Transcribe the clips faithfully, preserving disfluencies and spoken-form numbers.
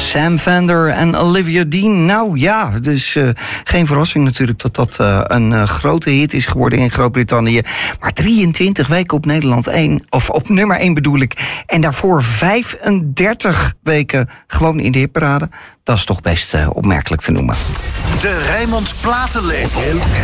Sam Fender en Olivia Dean. Nou ja, dus uh, geen verrassing natuurlijk dat dat uh, een uh, grote hit is geworden in Groot-Brittannië. Maar drieëntwintig weken op Nederland één, of op nummer één bedoel ik. En daarvoor vijfendertig weken gewoon in de hitparade. Dat is toch best uh, opmerkelijk te noemen. De Rijnmond Platenlepel.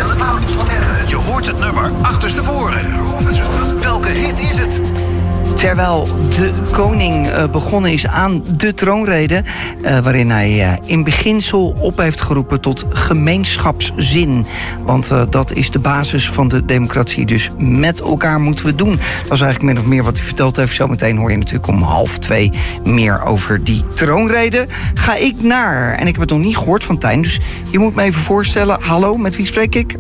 Je hoort het nummer achterstevoren. Welke hit is het? Terwijl de koning uh, begonnen is aan de troonrede, Uh, waarin hij uh, in beginsel op heeft geroepen tot gemeenschapszin. Want uh, dat is de basis van de democratie. Dus met elkaar moeten we het doen. Dat was eigenlijk min of meer wat hij verteld heeft. Zometeen hoor je natuurlijk om half twee meer over die troonrede. Ga ik naar, en ik heb het nog niet gehoord van Tijn, dus je moet me even voorstellen. Hallo, met wie spreek ik?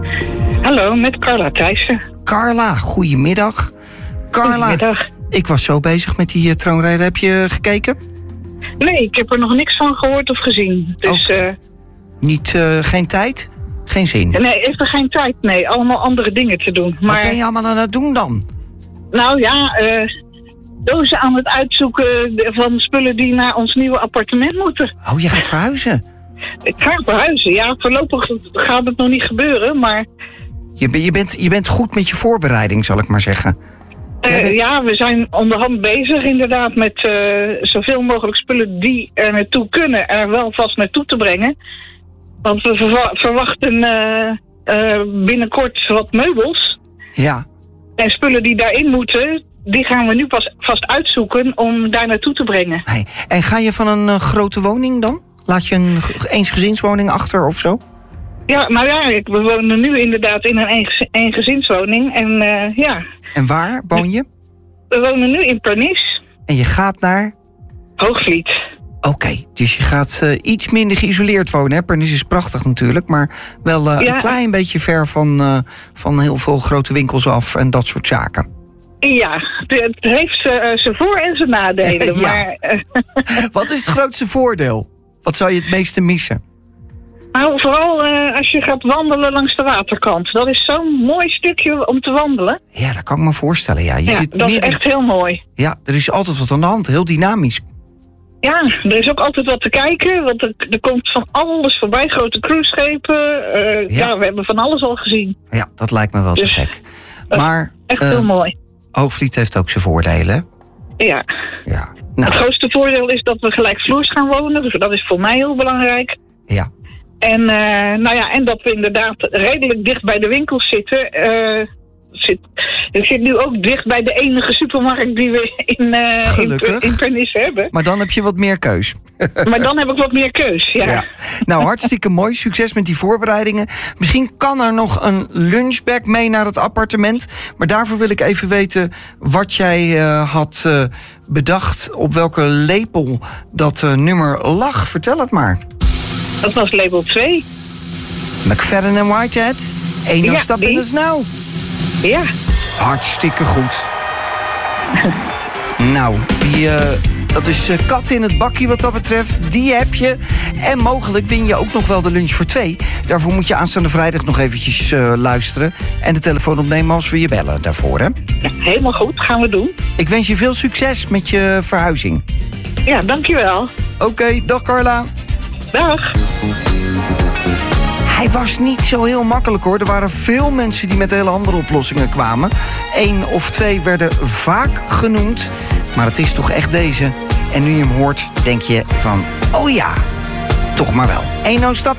Hallo, met Carla Thijssen. Carla, goedemiddag. Carla, Goedemiddag. Ik was zo bezig met die uh, troonrede. Heb je gekeken? Nee, ik heb er nog niks van gehoord of gezien. Dus, okay. uh, Niet, uh, geen tijd? Geen zin? Nee, even geen tijd. Nee, allemaal andere dingen te doen. Wat maar, ben je allemaal aan het doen dan? Nou ja, uh, dozen aan het uitzoeken van spullen die naar ons nieuwe appartement moeten. Oh, je gaat verhuizen? Ik ga verhuizen. Ja, voorlopig gaat het nog niet gebeuren, maar... Je, je, bent, je bent goed met je voorbereiding, zal ik maar zeggen. Uh, bent... Ja, we zijn onderhand bezig inderdaad met uh, zoveel mogelijk spullen die er naartoe kunnen, er wel vast naartoe te brengen. Want we verwa- verwachten uh, uh, binnenkort wat meubels. Ja. En spullen die daarin moeten, die gaan we nu pas vast uitzoeken om daar naartoe te brengen. Hey. En ga je van een uh, grote woning dan? Laat je een eensgezinswoning achter of zo? Ja, nou ja, we wonen nu inderdaad in een eengezinswoning. En uh, ja. En waar woon je? We wonen nu in Pernis. En je gaat naar? Hoogvliet. Oké, okay, dus je gaat uh, iets minder geïsoleerd wonen. Hè? Pernis is prachtig natuurlijk, maar wel uh, ja. een klein beetje ver van, uh, van heel veel grote winkels af en dat soort zaken. Ja, het heeft uh, zijn voor- en zijn nadelen. ja. maar, uh, Wat is het grootste voordeel? Wat zou je het meeste missen? Nou, vooral uh, als je gaat wandelen langs de waterkant. Dat is zo'n mooi stukje om te wandelen. Ja, dat kan ik me voorstellen. Ja, je ja zit dat midden... is echt heel mooi. Ja, er is altijd wat aan de hand. Heel dynamisch. Ja, er is ook altijd wat te kijken. Want er, er komt van alles voorbij. Grote cruiseschepen. Uh, ja. ja, we hebben van alles al gezien. Ja, dat lijkt me wel dus, te gek. Maar echt uh, heel mooi. Hoogvliet heeft ook zijn voordelen. Ja. ja. Nou. Het grootste voordeel is dat we gelijkvloers gaan wonen. Dus dat is voor mij heel belangrijk. Ja. En, uh, nou ja, en dat we inderdaad redelijk dicht bij de winkels zitten. Uh, zit, ik zit nu ook dicht bij de enige supermarkt die we in, uh, in, in Pernis hebben. Maar dan heb je wat meer keus. Maar dan heb ik wat meer keus, ja. ja. Nou, hartstikke mooi. Succes met die voorbereidingen. Misschien kan er nog een lunchbag mee naar het appartement. Maar daarvoor wil ik even weten wat jij uh, had uh, bedacht. Op welke lepel dat uh, nummer lag. Vertel het maar. Dat was label twee. McFadden en Whitehead. Ain't no ja, stopping us now. Ja. Hartstikke goed. Nou, die, uh, dat is uh, kat in het bakkie wat dat betreft. Die heb je. En mogelijk win je ook nog wel de lunch voor twee. Daarvoor moet je aanstaande vrijdag nog eventjes uh, luisteren. En de telefoon opnemen als we je bellen daarvoor, hè? Ja, helemaal goed, gaan we doen. Ik wens je veel succes met je verhuizing. Ja, dankjewel. Oké, okay, dag Carla. Dag. Hij was niet zo heel makkelijk hoor. Er waren veel mensen die met hele andere oplossingen kwamen. Eén of twee werden vaak genoemd. Maar het is toch echt deze. En nu je hem hoort, denk je van, oh ja, toch maar wel. Ain't no stopping